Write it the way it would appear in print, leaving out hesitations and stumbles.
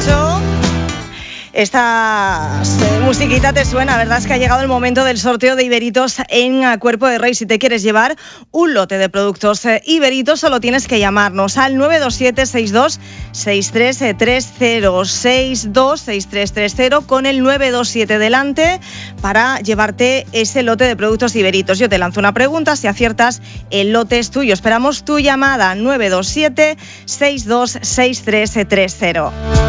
8. Esta musiquita te suena, ¿verdad? Es que ha llegado el momento del sorteo de Iberitos en Cuerpo de Rey. Si te quieres llevar un lote de productos Iberitos, solo tienes que llamarnos al 927-62-6330, con el 927 delante, para llevarte ese lote de productos Iberitos. Yo te lanzo una pregunta, si aciertas, el lote es tuyo. Esperamos tu llamada, 927-62-6330.